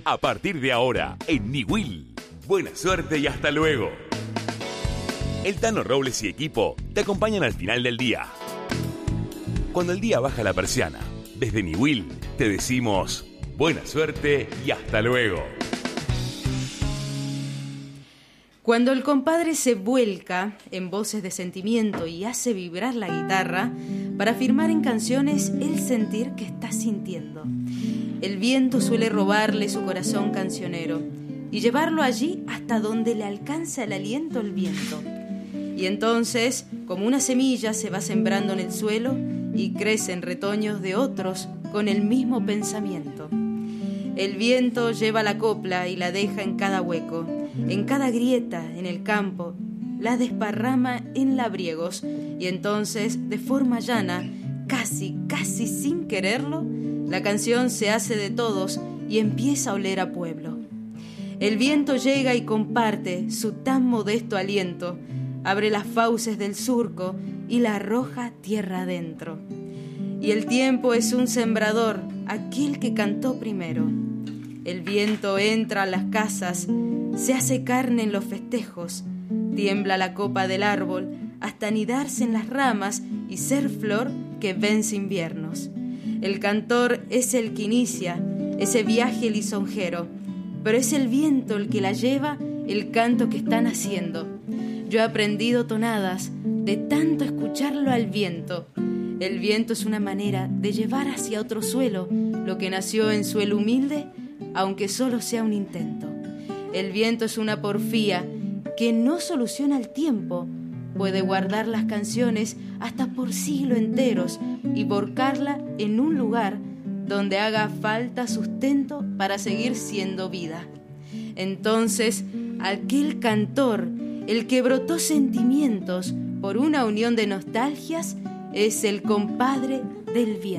A partir de ahora, en Niwil. Buena suerte y hasta luego. El Tano Robles y equipo te acompañan al final del día. Cuando el día baja la persiana, desde Niwil te decimos buena suerte y hasta luego. Cuando el compadre se vuelca en voces de sentimiento y hace vibrar la guitarra para afirmar en canciones el sentir que está sintiendo, el viento suele robarle su corazón cancionero y llevarlo allí hasta donde le alcanza el aliento el viento. Y entonces, como una semilla, se va sembrando en el suelo y crecen retoños de otros con el mismo pensamiento. El viento lleva la copla y la deja en cada hueco, en cada grieta en el campo, la desparrama en labriegos, y entonces, de forma llana, casi sin quererlo, la canción se hace de todos y empieza a oler a pueblo. El viento llega y comparte su tan modesto aliento, abre las fauces del surco y la arroja tierra adentro. Y el tiempo es un sembrador, aquel que cantó primero. El viento entra a las casas, se hace carne en los festejos, tiembla la copa del árbol hasta anidarse en las ramas y ser flor que vence inviernos. El cantor es el que inicia ese viaje lisonjero, pero es el viento el que la lleva el canto que están haciendo. Yo he aprendido tonadas de tanto escucharlo al viento. El viento es una manera de llevar hacia otro suelo lo que nació en suelo humilde, aunque solo sea un intento. El viento es una porfía que no soluciona el tiempo, puede guardar las canciones hasta por siglos enteros y volcarla en un lugar donde haga falta sustento para seguir siendo vida. Entonces, aquel cantor, el que brotó sentimientos por una unión de nostalgias, es el compadre del viento.